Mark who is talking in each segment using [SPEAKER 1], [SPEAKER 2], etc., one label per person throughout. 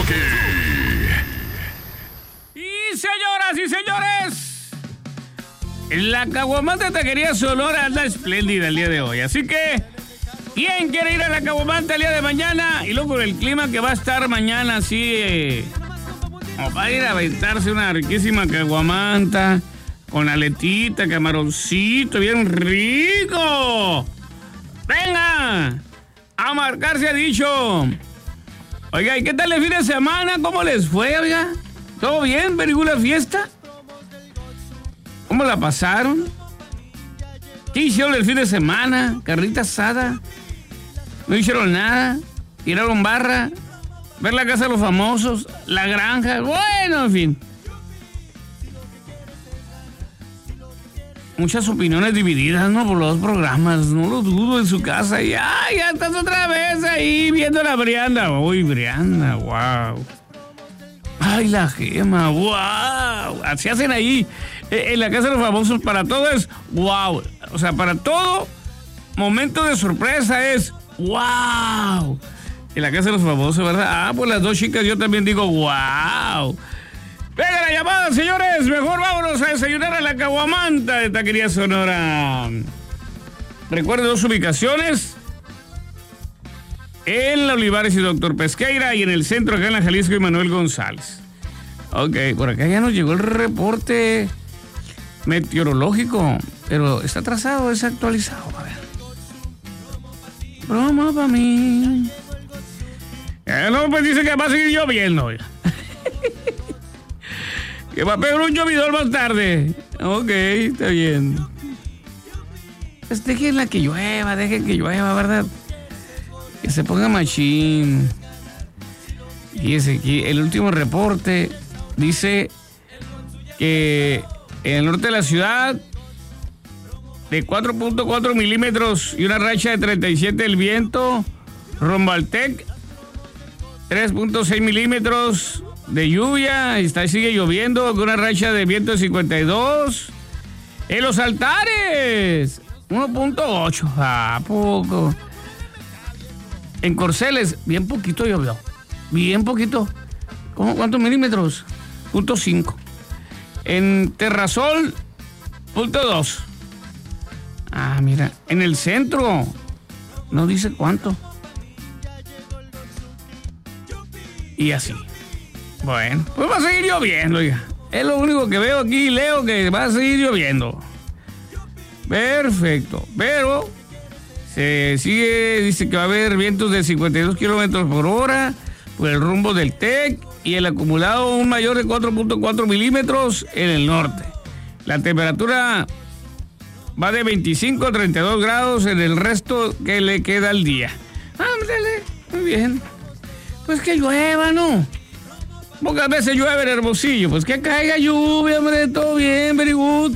[SPEAKER 1] toque.
[SPEAKER 2] Y señoras y señores, la Caguamanta Taquería Sonora anda espléndida el día de hoy. Así que, ¿quién quiere ir a la Caguamanta el día de mañana? Y luego con el clima que va a estar mañana así, como para ir a aventarse una riquísima caguamanta con aletita, camaroncito, bien rico. ¡Venga! A marcar se ha dicho. Oiga, ¿y qué tal el fin de semana? ¿Cómo les fue, oiga? ¿Todo bien? ¿Verigula fiesta? ¿Cómo la pasaron? ¿Qué hicieron el fin de semana? ¿Carnita asada? ¿No hicieron nada? ¿Tiraron barra? ¿Ver la casa de los famosos? ¿La granja? Bueno, en fin. Muchas opiniones divididas, ¿no? Por los dos programas. No lo dudo en su casa. Y ¡ay! Ya estás otra vez ahí viendo la Brianda. Uy, Brianda, wow. Ay, la Gema, wow. Así hacen ahí. En la casa de los famosos para todo es wow. O sea, para todo momento de sorpresa es wow. En la casa de los famosos, ¿verdad? Ah, pues las dos chicas yo también digo wow. Venga la llamada, señores. Mejor vámonos a desayunar a la Caguamanta de Taquería Sonora. Recuerden dos ubicaciones. En la Olivares y Doctor Pesqueira y en el centro acá en la Jalisco y Manuel González. Ok, por acá ya nos llegó el reporte meteorológico, pero está atrasado, desactualizado. A ver. Broma para mí. No, pues dice que va a seguir lloviendo. Que va a pegar un llovidor más tarde. Ok, está bien. Pues dejen que llueva, ¿verdad? Que se ponga machín. Fíjese aquí, el último reporte dice que en el norte de la ciudad, de 4.4 milímetros y una racha de 37 el viento. Rombaltec, 3.6 milímetros de lluvia, sigue lloviendo con una racha de viento de 52. En Los Altares, 1.8. ¿A poco? En Corceles, bien poquito llovió. Bien poquito. ¿Cuántos milímetros? 0.5. En Terrasol, 0.2. Ah, mira. En el centro, no dice cuánto. Y así. Bueno, pues va a seguir lloviendo, oiga. Es lo único que veo aquí, leo que va a seguir lloviendo. Perfecto. Pero se sigue, dice que va a haber vientos de 52 kilómetros por hora por el rumbo del TEC y el acumulado un mayor de 4.4 milímetros en el norte. La temperatura va de 25 a 32 grados en el resto que le queda al día. Ándale, muy bien. Pues que llueva, ¿no? Pocas veces llueve en Hermosillo, pues que caiga lluvia, hombre, todo bien, very good.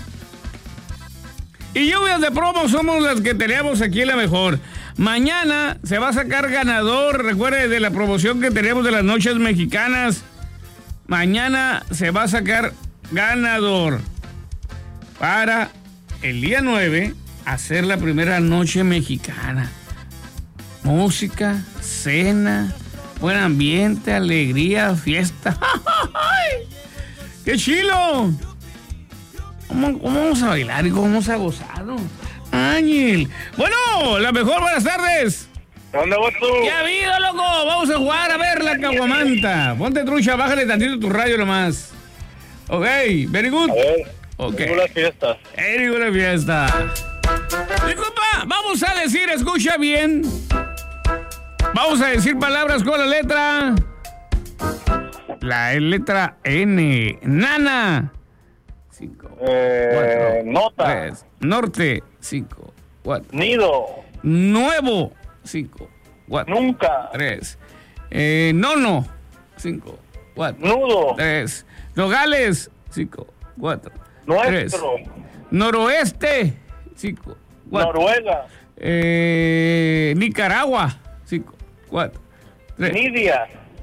[SPEAKER 2] Y lluvias de promo somos las que tenemos aquí en La Mejor. Mañana se va a sacar ganador, recuerde de la promoción que tenemos de las noches mexicanas. Mañana se va a sacar ganador para el día 9 hacer la primera noche mexicana. Música, cena, buen ambiente, alegría, fiesta. ¡Qué chilo! ¿Cómo vamos a bailar y cómo vamos a gozar, no? Ángel. Bueno, La Mejor, buenas tardes.
[SPEAKER 3] ¿Dónde vas tú?
[SPEAKER 2] ¿Qué ha habido, loco? Vamos a jugar a ver la Caguamanta. Ponte trucha, bájale tantito tu radio nomás. Ok, very good.
[SPEAKER 3] A ver,
[SPEAKER 2] ok.
[SPEAKER 3] una fiesta.
[SPEAKER 2] Very good fiesta. Disculpa, vamos a decir, escucha bien. Vamos a decir palabras con la letra. La letra N. Nana. 5, 4,
[SPEAKER 3] nota.
[SPEAKER 2] 3. Norte. 5, 4.
[SPEAKER 3] Nido.
[SPEAKER 2] Nuevo. 5, 4.
[SPEAKER 3] Nunca.
[SPEAKER 2] 3. Nono. 5, 4.
[SPEAKER 3] Nudo.
[SPEAKER 2] 3. Nogales. 5, 4.
[SPEAKER 3] Nuestro.
[SPEAKER 2] 3. Noroeste. 5, 4.
[SPEAKER 3] Noruega.
[SPEAKER 2] Nicaragua. 5, 4. 3.
[SPEAKER 3] Nidia.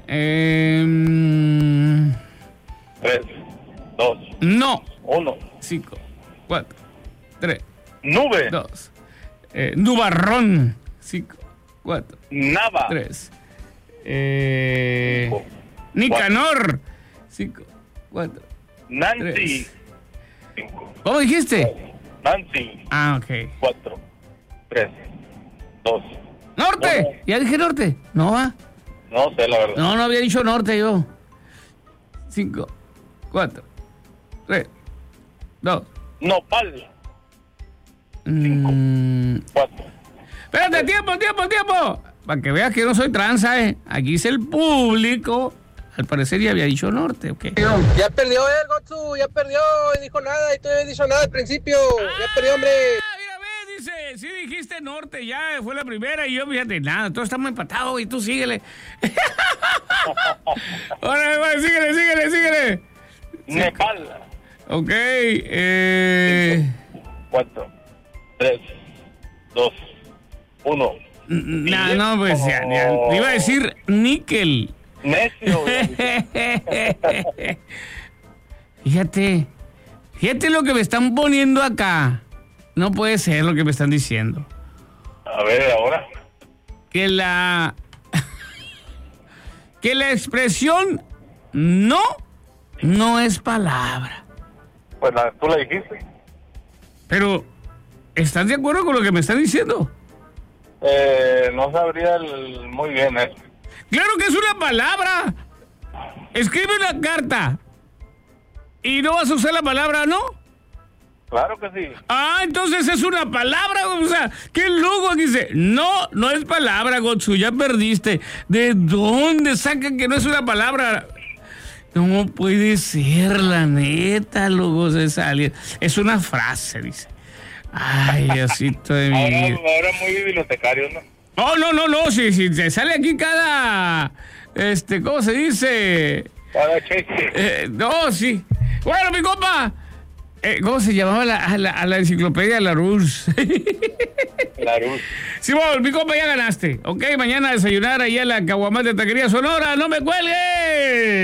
[SPEAKER 3] 3, 2,
[SPEAKER 2] No.
[SPEAKER 3] 1.
[SPEAKER 2] 5, 4, 3,
[SPEAKER 3] Nube.
[SPEAKER 2] 2. Nubarrón. 5, 4,
[SPEAKER 3] Nava.
[SPEAKER 2] 3. Nicanor. 5, 4.
[SPEAKER 3] Nancy. 5.
[SPEAKER 2] ¿Cómo dijiste?
[SPEAKER 3] Nancy.
[SPEAKER 2] Ah, ok.
[SPEAKER 3] 4, 3, 2.
[SPEAKER 2] ¡Norte!
[SPEAKER 3] No.
[SPEAKER 2] ¿Ya dije norte? No va.
[SPEAKER 3] No sé, la verdad.
[SPEAKER 2] No había dicho norte yo. 5, 4, 3, 2.
[SPEAKER 3] Nopal. 4.
[SPEAKER 2] Espérate, tiempo. Para que veas que yo no soy tranza, Aquí es el público. Al parecer ya había dicho norte, ok.
[SPEAKER 1] Ya perdió el Gotsu, ya perdió y dijo nada y tú no habías dicho nada al principio. Ya perdió, hombre.
[SPEAKER 2] Mira, ve, dice, sí dijiste norte, ya fue la primera y yo, fíjate, nada, todos estamos empatados y tú síguele. Ahora, síguele.
[SPEAKER 3] Nepal.
[SPEAKER 2] Ok,
[SPEAKER 3] 4, 3, 2, 1.
[SPEAKER 2] No, pues ya, iba a decir níquel.
[SPEAKER 3] Necio.
[SPEAKER 2] Fíjate lo que me están poniendo acá. No puede ser lo que me están diciendo.
[SPEAKER 3] A ver, ahora.
[SPEAKER 2] Que la expresión no es palabra.
[SPEAKER 3] Pues tú la dijiste.
[SPEAKER 2] Pero, ¿estás de acuerdo con lo que me están diciendo?
[SPEAKER 3] No sabría muy bien eso.
[SPEAKER 2] ¡Claro que es una palabra! Escribe una carta y no vas a usar la palabra no.
[SPEAKER 3] Claro que sí.
[SPEAKER 2] Ah, entonces es una palabra, o sea, qué loco. Dice, no es palabra, Gotsu, ya perdiste. ¿De dónde sacan que no es una palabra? No puede ser, la neta, luego se sale. Es una frase, dice. Ay, Diosito de mi vida.
[SPEAKER 3] Ahora muy bibliotecario, ¿no?
[SPEAKER 2] No, si te sale aquí cada, ¿cómo se dice?
[SPEAKER 3] Cada cheque.
[SPEAKER 2] No, sí. Bueno, mi compa, ¿cómo se llamaba a la enciclopedia Larousse?
[SPEAKER 3] Larousse.
[SPEAKER 2] Simón, mi compa, ya ganaste. Ok, mañana a desayunar ahí a la Caguamán de Taquería Sonora. ¡No me cuelgues!